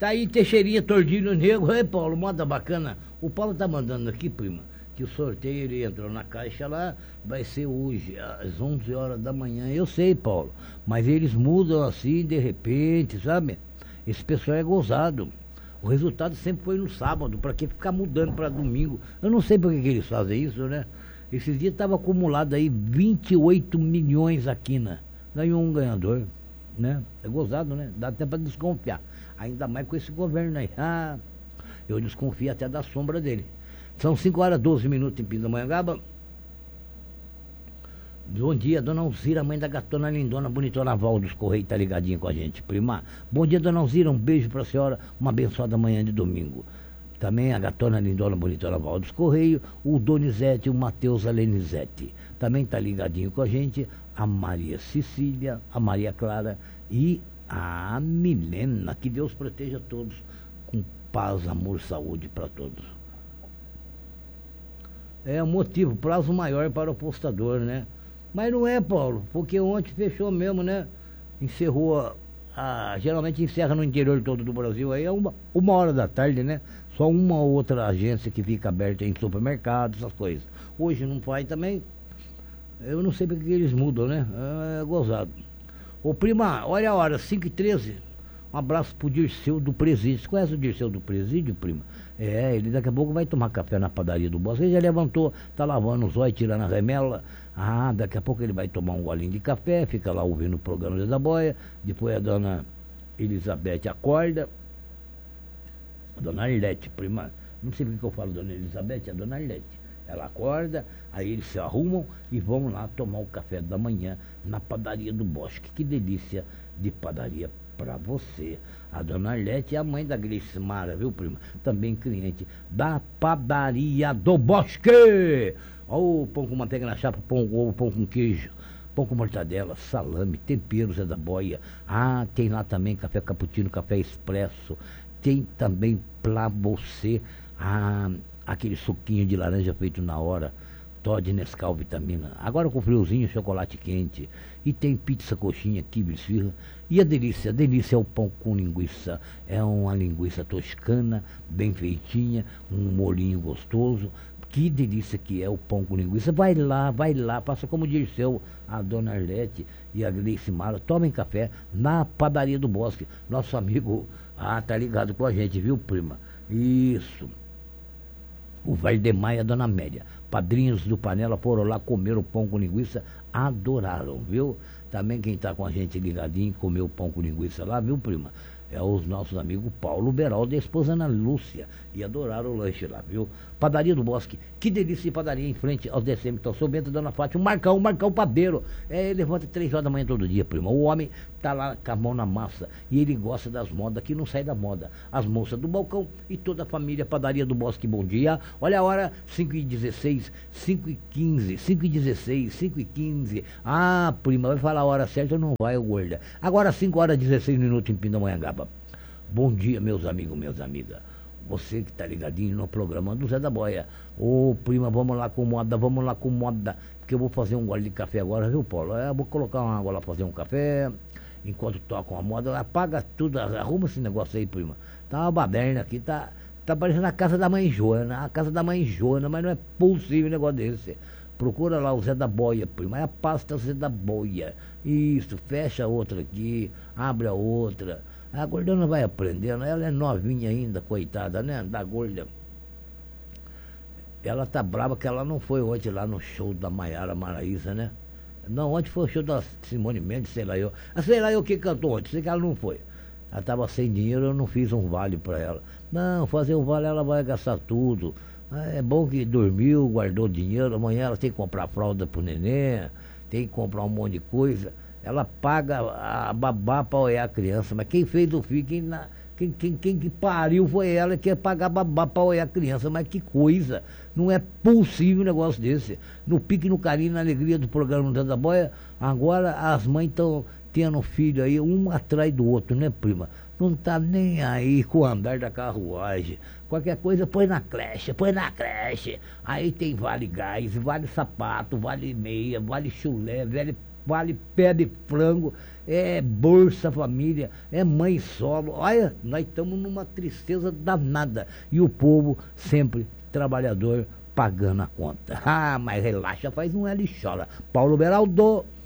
Tá aí Teixeirinha, Tordilho Negro. Ei, Paulo, moda bacana. O Paulo tá mandando aqui, prima, que o sorteio ele entrou na caixa lá, vai ser hoje, às 11 horas da manhã. Eu sei, Paulo, mas eles mudam assim, de repente, sabe? Esse pessoal é gozado. O resultado sempre foi no sábado, para que ficar mudando para domingo? Eu não sei por que eles fazem isso, né? Esses dias estava acumulado aí 28 milhões aqui, né? Ganhou um ganhador, né? É gozado, né? Dá até para desconfiar. Ainda mais com esse governo aí. Ah, eu desconfio até da sombra dele. São 5 horas 12 minutos em Pindamonhangaba. Bom dia, dona Alzira, mãe da gatona lindona, bonitona Val dos Correios, tá ligadinha com a gente, prima. Bom dia, dona Alzira, um beijo pra senhora, uma abençoada manhã de domingo. Também a gatona lindona, bonitona Val dos Correios, o Donizete, o Matheus Alenizete. Também tá ligadinho com a gente a Maria Cecília, a Maria Clara e a Milena. Que Deus proteja todos com paz, amor, saúde para todos. É um motivo, prazo maior para o apostador, né? Mas não é, Paulo, porque ontem fechou mesmo, né? Encerrou, geralmente encerra no interior todo do Brasil, aí é uma hora da tarde, né? Só uma ou outra agência que fica aberta em supermercados, essas coisas. Hoje não vai também, eu não sei porque eles mudam, né? É gozado. Ô prima, olha a hora, 5h13. Um abraço pro Dirceu do Presídio. Você conhece o Dirceu do Presídio, prima? É, ele daqui a pouco vai tomar café na padaria do Bosque. Ele já levantou, tá lavando os olhos, tirando a remela. Ah, daqui a pouco ele vai tomar um golinho de café, fica lá ouvindo o programa Zé da Boia. Depois a dona Elizabeth acorda. A dona Arlete, prima. Não sei porque que eu falo dona Elizabeth, a dona Arlete. Ela acorda, aí eles se arrumam e vão lá tomar o café da manhã na padaria do Bosque. Que delícia de padaria para você. A dona Arlete é a mãe da Gleice Mara, viu, prima? Também cliente da padaria do Bosque. Ó, o pão com manteiga na chapa, pão com ovo, pão com queijo, pão com mortadela, salame, temperos é da boia. Ah, tem lá também café cappuccino, café expresso. Tem também pra você aquele suquinho de laranja feito na hora. Todd Nescau vitamina. Agora com friozinho, chocolate quente. E tem pizza, coxinha, quibe, esfirra. E a delícia é o pão com linguiça. É uma linguiça toscana, bem feitinha, um molhinho gostoso. Que delícia que é o pão com linguiça. Vai lá, passa como Dirceu, a dona Arlete e a Gleice Mara. Tomem café na padaria do Bosque. Nosso amigo, tá ligado com a gente, viu, prima? Isso. O Valdemar e a dona Amélia, padrinhos do Panela, foram lá comer o pão com linguiça, adoraram, viu? Também quem tá com a gente ligadinho, comeu o pão com linguiça lá, viu, prima? É os nossos amigos Paulo Beraldo e a esposa Ana Lúcia, e adoraram o lanche lá, viu? Padaria do Bosque, que delícia de padaria em frente ao DCM, então, São Bento, Dona Fátima, o Marcão Padeiro, levanta 3 horas da manhã todo dia, prima. O homem tá lá com a mão na massa, e ele gosta das modas, que não sai da moda. As moças do balcão e toda a família, Padaria do Bosque, bom dia. Olha a hora, 5h16, 5h15, 5h16, 5h15. Ah, prima, vai falar a hora certa ou não vai, gorda? Agora 5 horas e 16 minutos em Pindamonhangaba. Bom dia, meus amigos, minhas amigas. Você que tá ligadinho no programa do Zé da Boia. Ô, prima, vamos lá com moda. Porque eu vou fazer um gole de café agora, viu, Paulo? Eu vou colocar uma água lá pra fazer um café. Enquanto tocam a moda, apaga tudo, arruma esse negócio aí, prima. Tá uma baderna aqui, tá parecendo a casa da mãe Joana. A casa da mãe Joana, mas não é possível um negócio desse. Procura lá o Zé da Boia, prima. É a pasta Zé da Boia. Isso, fecha a outra aqui, abre a outra. A gordona vai aprendendo, ela é novinha ainda, coitada, né? Da gorda. Ela tá brava que ela não foi ontem lá no show da Maiara Maraíza, né? Não, ontem foi o show da Simone Mendes, sei lá eu que cantou ontem, sei que ela não foi. Ela tava sem dinheiro, eu não fiz um vale pra ela. Não, fazer um vale ela vai gastar tudo. É bom que dormiu, guardou dinheiro, amanhã ela tem que comprar fralda pro neném, tem que comprar um monte de coisa. Ela paga a babá para olhar a criança, mas quem fez o filho, quem que pariu foi ela que ia pagar babá para olhar a criança. Mas que coisa, não é possível um negócio desse. No pique, no carinho, na alegria do programa do da Boia, agora as mães estão tendo filho aí, um atrás do outro, né, prima? Não tá nem aí com o andar da carruagem. Qualquer coisa põe na creche. Aí tem vale gás, vale sapato, vale meia, vale chulé, vale pé de frango, é Bolsa Família, é mãe solo. Olha, nós estamos numa tristeza danada. E o povo sempre trabalhador pagando a conta. Ah, mas relaxa, faz um L e chora. Paulo Beraldo.